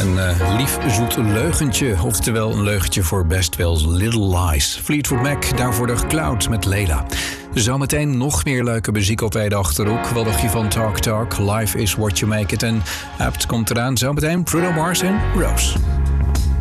Een lief zoet leugentje, oftewel een leugentje voor best wel Little Lies. Fleetwood Mac, daarvoor de Cloud met Layla. Zometeen nog meer leuke muziek op de Achterhoek. Wat dacht je van Talk Talk? Life is what you make it. En Apt komt eraan. Zometeen Bruno Mars en Rose.